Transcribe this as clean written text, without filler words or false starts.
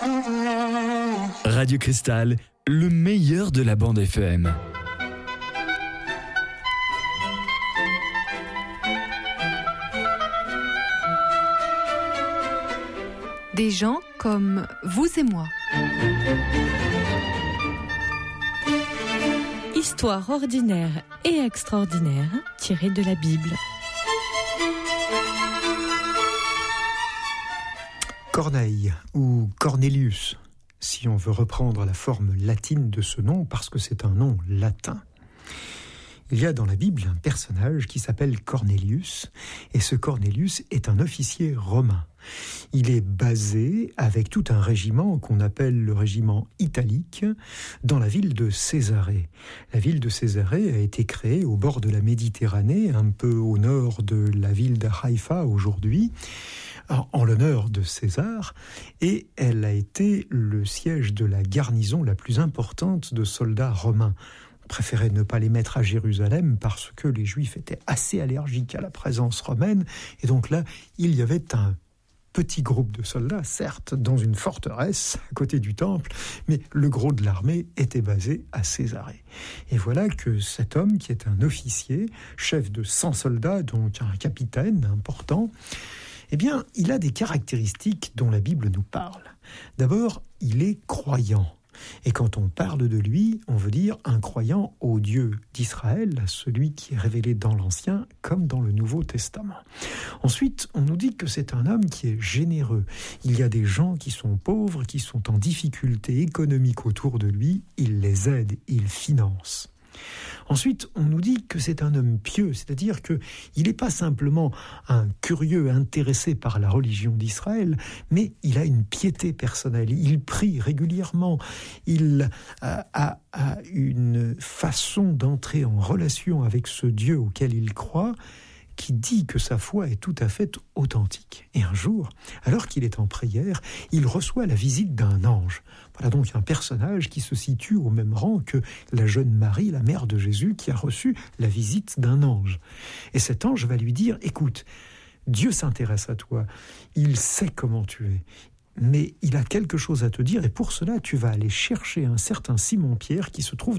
Radio Cristal, le meilleur de la bande FM. Des gens comme vous et moi. Histoire ordinaire et extraordinaire tirée de la Bible. Corneille ou Cornelius, si on veut reprendre la forme latine de ce nom, parce que c'est un nom latin. Il y a dans la Bible un personnage qui s'appelle Cornelius, et ce Cornelius est un officier romain. Il est basé avec tout un régiment qu'on appelle le régiment italique dans la ville de Césarée. La ville de Césarée a été créée au bord de la Méditerranée, un peu au nord de la ville de Haïfa aujourd'hui, en l'honneur de César, et elle a été le siège de la garnison la plus importante de soldats romains. On préférait ne pas les mettre à Jérusalem parce que les Juifs étaient assez allergiques à la présence romaine, et donc là, il y avait un petit groupe de soldats, certes, dans une forteresse à côté du temple, mais le gros de l'armée était basé à Césarée. Et voilà que cet homme, qui est un officier, chef de 100 soldats, donc un capitaine important, eh bien, il a des caractéristiques dont la Bible nous parle. D'abord, il est croyant. Et quand on parle de lui, on veut dire un croyant au Dieu d'Israël, celui qui est révélé dans l'Ancien comme dans le Nouveau Testament. Ensuite, on nous dit que c'est un homme qui est généreux. Il y a des gens qui sont pauvres, qui sont en difficulté économique autour de lui, il les aide, il finance. Ensuite, on nous dit que c'est un homme pieux, c'est-à-dire qu'il n'est pas simplement un curieux intéressé par la religion d'Israël, mais il a une piété personnelle, il prie régulièrement, il a une façon d'entrer en relation avec ce Dieu auquel il croit, qui dit que sa foi est tout à fait authentique. Et un jour, alors qu'il est en prière, il reçoit la visite d'un ange. Voilà donc un personnage qui se situe au même rang que la jeune Marie, la mère de Jésus, qui a reçu la visite d'un ange. Et cet ange va lui dire, écoute, Dieu s'intéresse à toi, il sait comment tu es, mais il a quelque chose à te dire, et pour cela, tu vas aller chercher un certain Simon-Pierre qui se trouve